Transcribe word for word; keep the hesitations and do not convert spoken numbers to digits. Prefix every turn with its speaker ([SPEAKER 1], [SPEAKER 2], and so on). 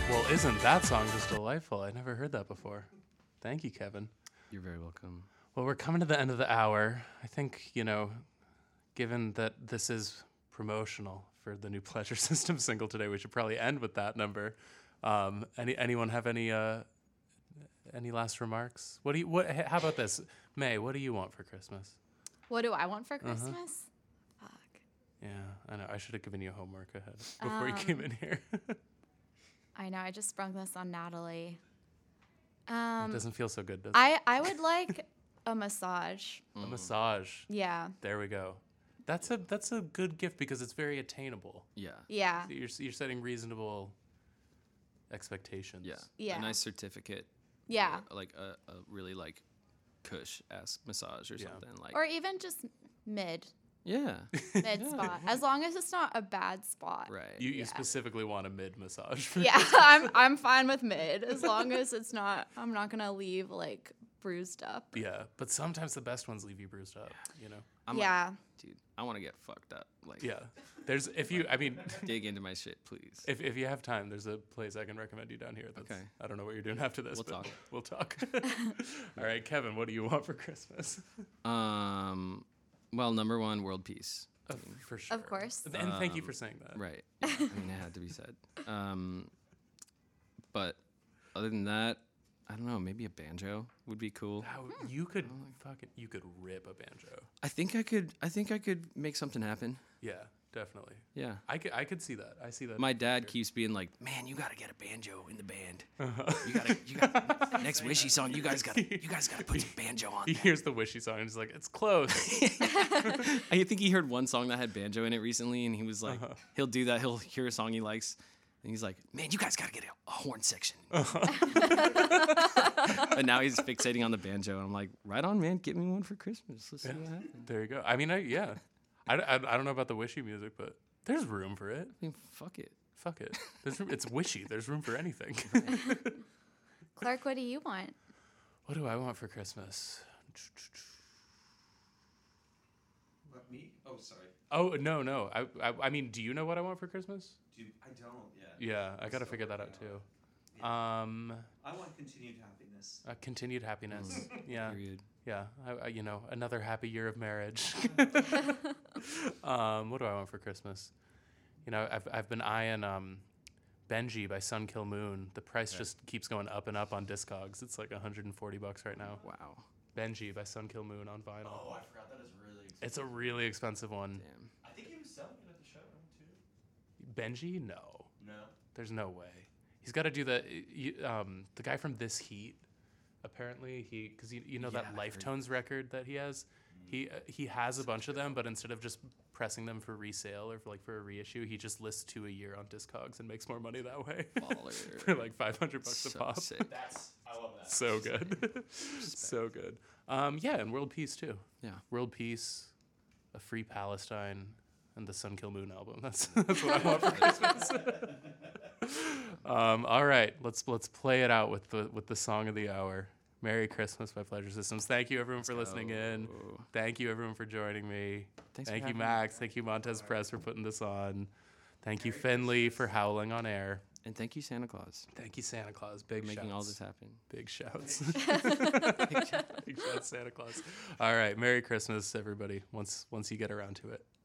[SPEAKER 1] Well, isn't that song just delightful? I never heard that before. Thank you, Kevin.
[SPEAKER 2] You're very welcome.
[SPEAKER 1] Well, we're coming to the end of the hour. I think, you know, given that this is promotional for the new Pleasure System single today, we should probably end with that number. Um, any anyone have any uh, any last remarks? What do you? What? How about this, May? What do you want for Christmas?
[SPEAKER 3] What do I want for
[SPEAKER 1] Uh-huh.
[SPEAKER 3] Christmas? Fuck.
[SPEAKER 1] Yeah, I know. I should have given you homework ahead before you
[SPEAKER 3] Um,
[SPEAKER 1] came in here.
[SPEAKER 3] I know. I just sprung this on Natalie.
[SPEAKER 1] It
[SPEAKER 3] Um,
[SPEAKER 1] doesn't feel so good, does it?
[SPEAKER 3] I I would like a massage.
[SPEAKER 1] A massage.
[SPEAKER 3] Yeah.
[SPEAKER 1] There we go. That's a that's a good gift because it's very attainable.
[SPEAKER 2] Yeah.
[SPEAKER 3] Yeah.
[SPEAKER 1] You're you're setting reasonable expectations.
[SPEAKER 2] Yeah.
[SPEAKER 3] Yeah.
[SPEAKER 2] A nice certificate.
[SPEAKER 3] Yeah.
[SPEAKER 2] Or like a, a really like cush ass massage or
[SPEAKER 1] Yeah.
[SPEAKER 2] something. Like
[SPEAKER 3] Or even just mid
[SPEAKER 2] yeah.
[SPEAKER 3] mid spot, as long as it's not a bad spot.
[SPEAKER 2] Right.
[SPEAKER 1] You you
[SPEAKER 3] Yeah.
[SPEAKER 1] specifically want a mid massage. For
[SPEAKER 3] Yeah, I'm I'm fine with mid as long as it's not. I'm not gonna leave like bruised up.
[SPEAKER 1] Yeah, but sometimes the best ones leave you bruised up. You know.
[SPEAKER 2] I'm
[SPEAKER 3] yeah.
[SPEAKER 2] like, dude, I want to get fucked up. Like
[SPEAKER 1] Yeah. There's if you I mean
[SPEAKER 2] dig into my shit, please.
[SPEAKER 1] if if you have time, there's a place I can recommend you down here. That's,
[SPEAKER 2] Okay.
[SPEAKER 1] I don't know what you're doing after this.
[SPEAKER 2] We'll
[SPEAKER 1] but
[SPEAKER 2] talk.
[SPEAKER 1] We'll talk. All right, Kevin, what do you want for Christmas?
[SPEAKER 2] Um well, number one, world peace.
[SPEAKER 1] Uh, for sure.
[SPEAKER 3] Of course.
[SPEAKER 1] And thank you
[SPEAKER 2] Um,
[SPEAKER 1] for saying that.
[SPEAKER 2] Right. Yeah, I mean, it had to be said. Um, but other than that, I don't know. Maybe a banjo would be cool.
[SPEAKER 1] How, you could fucking you could rip a banjo.
[SPEAKER 2] I think I could. I think I could make something happen.
[SPEAKER 1] Yeah, definitely.
[SPEAKER 2] Yeah.
[SPEAKER 1] I could I could see that. I see that.
[SPEAKER 2] My dad keeps being like, "Man, you gotta get a banjo in the band.
[SPEAKER 1] Uh-huh.
[SPEAKER 2] You gotta, you got next Wishy song. You guys gotta, you guys gotta put some banjo on."
[SPEAKER 1] He
[SPEAKER 2] there."
[SPEAKER 1] hears the wishy song and he's like, it's close.
[SPEAKER 2] I think he heard one song that had banjo in it recently, and he was like,
[SPEAKER 1] Uh-huh.
[SPEAKER 2] he'll do that. He'll hear a song he likes, and he's like, "Man, you guys gotta get a, a horn section."
[SPEAKER 1] Uh-huh.
[SPEAKER 2] But now he's fixating on the banjo, and I'm like, "Right on, man. Get me one for Christmas. Let's see what happens."
[SPEAKER 1] There you go. I mean, I yeah. I, I, I don't know about the wishy music, but there's room for it.
[SPEAKER 2] I mean, fuck it.
[SPEAKER 1] Fuck it. There's room, it's wishy. There's room for anything.
[SPEAKER 3] Clark, what do you want?
[SPEAKER 1] What do I want for Christmas?
[SPEAKER 4] What, me? Oh, sorry.
[SPEAKER 1] Oh no no. I, I I mean, do you know what I want for Christmas?
[SPEAKER 4] Do you, I don't yet.
[SPEAKER 1] Yeah, I gotta
[SPEAKER 4] Still
[SPEAKER 1] figure that out
[SPEAKER 4] working
[SPEAKER 1] too.
[SPEAKER 4] Yeah.
[SPEAKER 1] Um,
[SPEAKER 4] I want continued happiness.
[SPEAKER 1] uh, continued happiness. Yeah,
[SPEAKER 2] Period.
[SPEAKER 1] yeah. I, I, you know, another happy year of marriage. um, what do I want for Christmas? You know, I've I've been eyeing um, Benji by Sun Kill Moon. The price
[SPEAKER 2] Okay.
[SPEAKER 1] just keeps going up and up on Discogs. It's like one hundred forty bucks right now.
[SPEAKER 2] Wow.
[SPEAKER 1] Benji by Sun Kill Moon on vinyl.
[SPEAKER 4] Oh, I forgot that is really expensive.
[SPEAKER 1] It's a really expensive one.
[SPEAKER 2] Damn.
[SPEAKER 4] I think he was selling it at the show too.
[SPEAKER 1] Benji? No.
[SPEAKER 4] No.
[SPEAKER 1] There's no way. He's got to do the you, um the guy from This Heat. Apparently, he because you, you know
[SPEAKER 2] Yeah,
[SPEAKER 1] that
[SPEAKER 2] I've
[SPEAKER 1] Life
[SPEAKER 2] heard
[SPEAKER 1] Tones record that he has. He uh, he has a bunch of them, but instead of just pressing them for resale or for like for a reissue, he just lists two a year on Discogs and makes more money that way.
[SPEAKER 2] Baller.
[SPEAKER 1] For like five hundred bucks a
[SPEAKER 2] So
[SPEAKER 1] pop.
[SPEAKER 2] sick.
[SPEAKER 4] That's, I love that.
[SPEAKER 1] So good, so good. Um, yeah, and World Peace too.
[SPEAKER 2] Yeah.
[SPEAKER 1] World Peace, a free Palestine, and the Sun Kill Moon album. That's that's what I want for Christmas. um, all right, let's let's play it out with the with the song of the hour. Merry Christmas by Pleasure Systems. Thank you everyone for listening in.
[SPEAKER 2] go.
[SPEAKER 1] Thank you everyone for joining me.
[SPEAKER 2] Thanks for
[SPEAKER 1] Thank you
[SPEAKER 2] having me.
[SPEAKER 1] Max. Thank you Montez Press for putting this on. Thank you Finley for howling on air.
[SPEAKER 2] And thank you, Santa Claus,
[SPEAKER 1] Thank you Santa Claus. Big
[SPEAKER 2] for making
[SPEAKER 1] shouts.
[SPEAKER 2] all this happen.
[SPEAKER 1] Big shouts. Big shouts, Santa Claus. All right. Merry Christmas, everybody. Once once you get around to it.